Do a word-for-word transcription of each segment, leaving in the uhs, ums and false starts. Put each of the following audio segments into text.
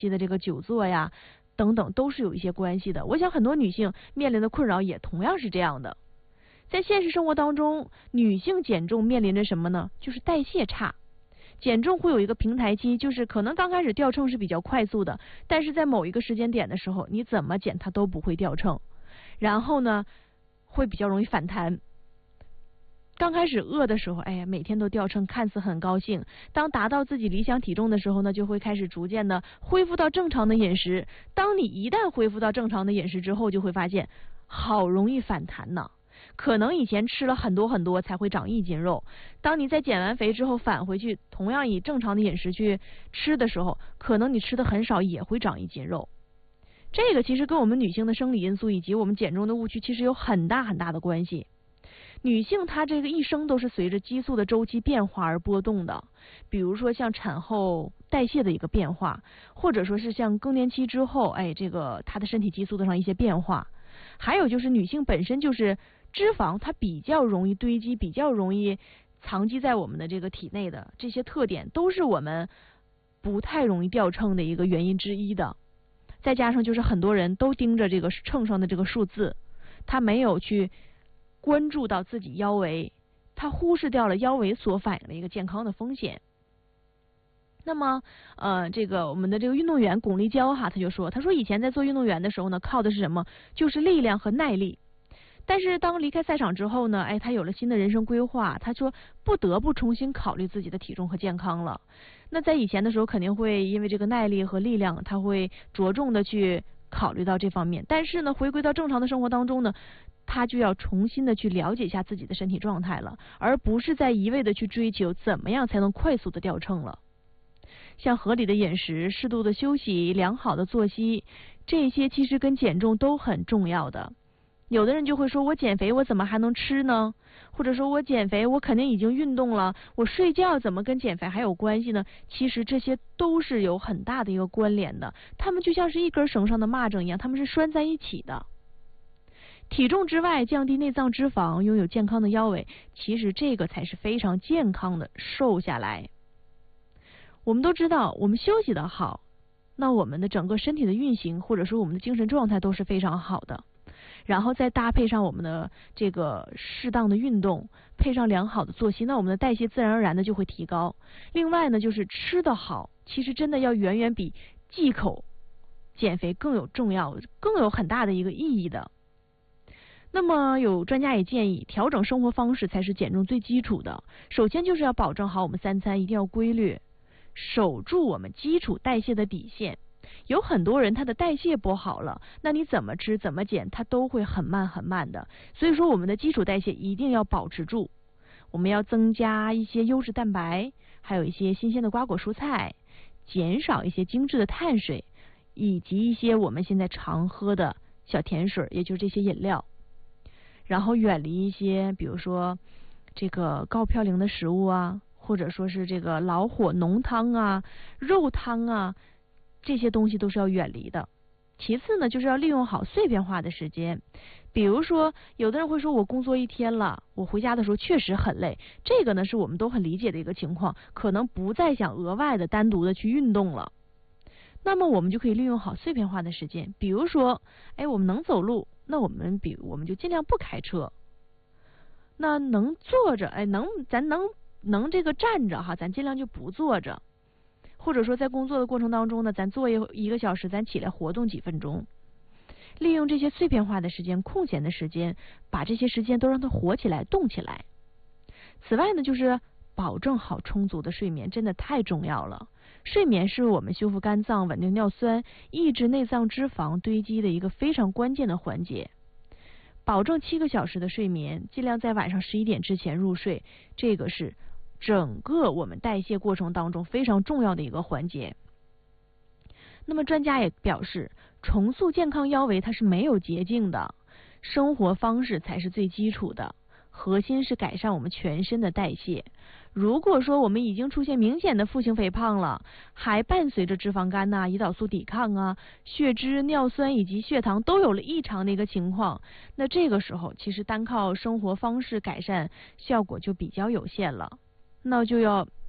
的这个久坐呀等等都是有一些关系的。我想很多女性面临的困扰也同样是这样的。在现实生活当中，女性减重面临着什么呢？就是代谢差。减重会有一个平台期，就是可能刚开始掉秤是比较快速的，但是在某一个时间点的时候，你怎么减它都不会掉秤，然后呢会比较容易反弹。刚开始饿的时候，哎呀，每天都掉秤，看似很高兴。当达到自己理想体重的时候呢，就会开始逐渐的恢复到正常的饮食。当你一旦恢复到正常的饮食之后，就会发现好容易反弹呢。可能以前吃了很多很多才会长一斤肉，当你在减完肥之后返回去，同样以正常的饮食去吃的时候，可能你吃的很少也会长一斤肉。这个其实跟我们女性的生理因素以及我们减重的误区其实有很大很大的关系。女性她这个一生都是随着激素的周期变化而波动的，比如说像产后代谢的一个变化，或者说是像更年期之后，哎，这个她的身体激素的上一些变化，还有就是女性本身就是脂肪它比较容易堆积，比较容易藏积在我们的这个体内的这些特点，都是我们不太容易掉秤的一个原因之一的。再加上就是很多人都盯着这个秤上的这个数字，他没有去关注到自己腰围，他忽视掉了腰围所反映的一个健康的风险。那么呃，这个我们的这个运动员巩立姣哈，他就说，他说以前在做运动员的时候呢，靠的是什么？就是力量和耐力。但是当离开赛场之后呢，哎，他有了新的人生规划，他说不得不重新考虑自己的体重和健康了。那在以前的时候肯定会因为这个耐力和力量，他会着重的去考虑到这方面。但是呢，回归到正常的生活当中呢，他就要重新的去了解一下自己的身体状态了，而不是在一味的去追求怎么样才能快速的掉秤了。像合理的饮食、适度的休息、良好的作息，这些其实跟减重都很重要的。有的人就会说，我减肥我怎么还能吃呢？或者说我减肥我肯定已经运动了，我睡觉怎么跟减肥还有关系呢？其实这些都是有很大的一个关联的，它们就像是一根绳上的蚂蚱一样，它们是拴在一起的。体重之外，降低内脏脂肪，拥有健康的腰围，其实这个才是非常健康的瘦下来。我们都知道，我们休息的好，那我们的整个身体的运行或者说我们的精神状态都是非常好的。然后再搭配上我们的这个适当的运动，配上良好的作息，那我们的代谢自然而然的就会提高。另外呢，就是吃得好，其实真的要远远比忌口减肥更有重要、更有很大的一个意义的。那么有专家也建议，调整生活方式才是减重最基础的。首先就是要保证好我们三餐一定要规律，守住我们基础代谢的底线。有很多人他的代谢不好了，那你怎么吃怎么减，它都会很慢很慢的。所以说我们的基础代谢一定要保持住，我们要增加一些优质蛋白，还有一些新鲜的瓜果蔬菜，减少一些精致的碳水，以及一些我们现在常喝的小甜水，也就是这些饮料。然后远离一些比如说这个高嘌呤的食物啊，或者说是这个老火浓汤啊、肉汤啊，这些东西都是要远离的。其次呢，就是要利用好碎片化的时间。比如说有的人会说，我工作一天了，我回家的时候确实很累，这个呢是我们都很理解的一个情况，可能不再想额外的单独的去运动了。那么我们就可以利用好碎片化的时间，比如说哎，我们能走路，那我们比我们就尽量不开车。那能坐着，哎，能咱能能这个站着哈，咱尽量就不坐着。或者说在工作的过程当中呢，咱坐一一个小时，咱起来活动几分钟，利用这些碎片化的时间、空闲的时间，把这些时间都让它活起来、动起来。此外呢，就是保证好充足的睡眠，真的太重要了。睡眠是我们修复肝脏、稳定尿酸、抑制内脏脂肪堆积的一个非常关键的环节。保证七个小时的睡眠，尽量在晚上十一点之前入睡，这个是整个我们代谢过程当中非常重要的一个环节。那么专家也表示，重塑健康腰围它是没有捷径的，生活方式才是最基础的，核心是改善我们全身的代谢。如果说我们已经出现明显的腹型肥胖了，还伴随着脂肪肝呐、啊、胰岛素抵抗啊、血脂、尿酸以及血糖都有了异常的一个情况，那这个时候其实单靠生活方式改善效果就比较有限了。那就要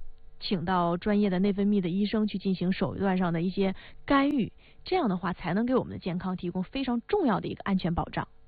请到专业的内分泌的医生去进行手段上的一些干预，这样的话才能给我们的健康提供非常重要的一个安全保障。